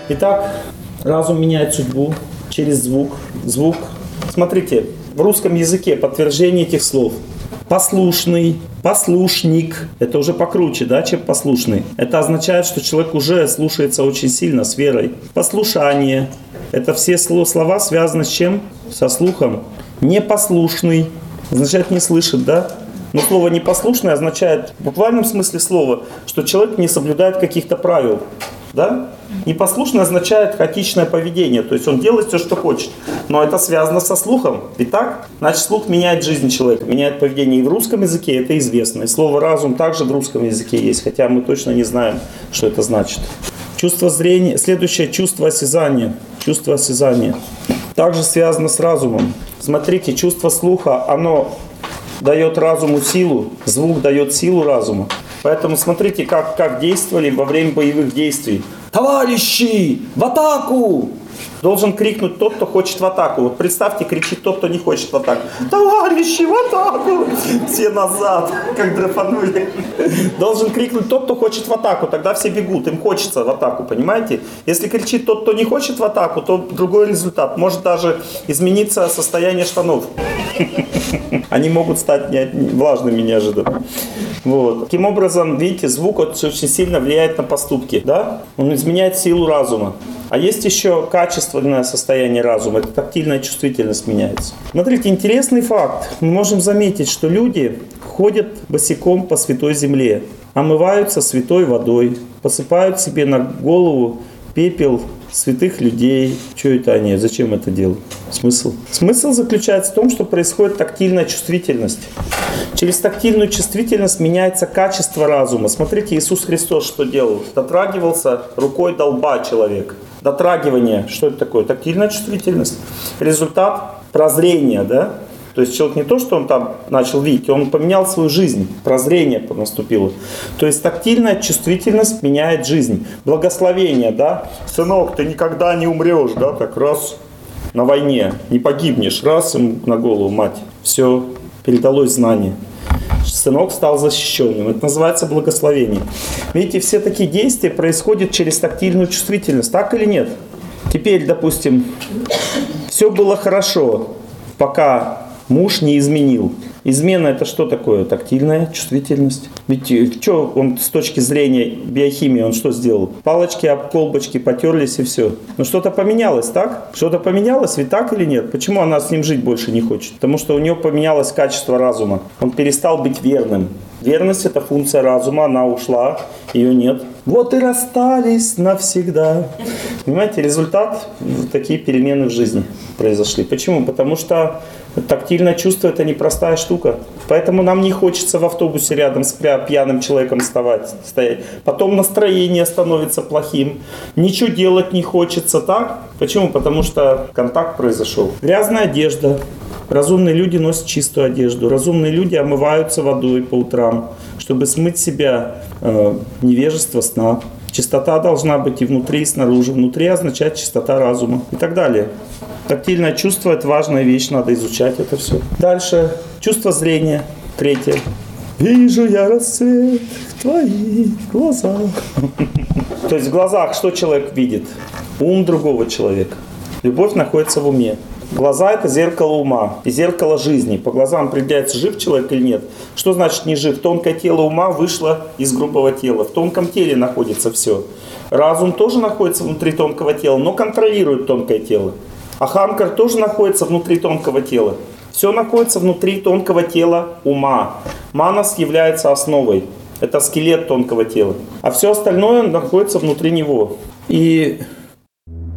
Итак, разум меняет судьбу через звук. Звук. Смотрите, в русском языке подтверждение этих слов. Послушный, послушник. Это уже покруче, да, чем послушный. Это означает, что человек уже слушается очень сильно, с верой. Послушание. Это все слова связаны с чем? Со слухом. Непослушный. Означает не слышит, да? Но слово непослушный означает в буквальном смысле слова, что человек не соблюдает каких-то правил. Да? Непослушный означает хаотичное поведение, то есть он делает все, что хочет. Но это связано со слухом. Итак, значит, слух меняет жизнь человека, меняет поведение. И в русском языке это известно. И слово разум также в русском языке есть, хотя мы точно не знаем, что это значит. Чувство зрения. Следующее чувство осязания. Чувство осязания. Также связано с разумом. Смотрите, чувство слуха, оно дает разуму силу, звук дает силу разуму. Поэтому смотрите, как действовали во время боевых действий. Товарищи, в атаку! Должен крикнуть тот, кто хочет в атаку. Вот представьте, кричит тот, кто не хочет в атаку. Товарищи, в атаку! Все назад, как драпанули. Должен крикнуть тот, кто хочет в атаку. Тогда все бегут, им хочется в атаку, понимаете? Если кричит тот, кто не хочет в атаку, то другой результат. Может даже измениться состояние штанов. Они могут стать влажными неожиданно. Вот. Таким образом, видите, звук очень сильно влияет на поступки. Да? Он изменяет силу разума. А есть еще качественное состояние разума. Это тактильная чувствительность меняется. Смотрите, интересный факт. Мы можем заметить, что люди ходят босиком по святой земле, омываются святой водой, посыпают себе на голову пепел святых людей. Что это они? Зачем это делают? Смысл? Смысл заключается в том, что происходит тактильная чувствительность. Через тактильную чувствительность меняется качество разума. Смотрите, Иисус Христос что делал? Дотрагивался рукой до лба человека. Дотрагивание. Что это такое? Тактильная чувствительность. Результат прозрения, да? То есть человек не то, что он там начал видеть, он поменял свою жизнь, прозрение наступило. То есть тактильная чувствительность меняет жизнь. Благословение, да? Сынок, ты никогда не умрешь, да? Так раз на войне, не погибнешь, раз ему на голову, мать. Все, передалось знание. Сынок стал защищенным. Это называется благословение. Видите, все такие действия происходят через тактильную чувствительность, так или нет? Теперь, допустим, все было хорошо, пока муж не изменил. Измена — это что такое? Тактильная чувствительность. Ведь что он с точки зрения биохимии, он что сделал? Палочки об колбочки потерлись и все. Но что-то поменялось, так? Что-то поменялось, ведь так или нет? Почему она с ним жить больше не хочет? Потому что у него поменялось качество разума. Он перестал быть верным. Верность — это функция разума, она ушла, ее нет. Вот и расстались навсегда. Понимаете, результат — такие перемены в жизни произошли. Почему? Потому что тактильное чувство — это непростая штука. Поэтому нам не хочется в автобусе рядом с пьяным человеком стоять. Потом настроение становится плохим. Ничего делать не хочется, так? Почему? Потому что контакт произошел. Грязная одежда. Разумные люди носят чистую одежду. Разумные люди омываются водой по утрам, чтобы смыть с себя невежество сна. Чистота должна быть и внутри, и снаружи. Внутри означает чистота разума и так далее. Тактильное чувство — это важная вещь, надо изучать это все. Дальше. Чувство зрения. Третье. Вижу я рассвет в твоих глазах. То есть в глазах что человек видит? Ум другого человека. Любовь находится в уме. Глаза — это зеркало ума и зеркало жизни. По глазам определяется, жив человек или нет. Что значит не жив? Тонкое тело ума вышло из грубого тела. В тонком теле находится все. Разум тоже находится внутри тонкого тела, но контролирует тонкое тело. Аханкар тоже находится внутри тонкого тела. Все находится внутри тонкого тела ума. Манас является основой. Это скелет тонкого тела. А все остальное находится внутри него. И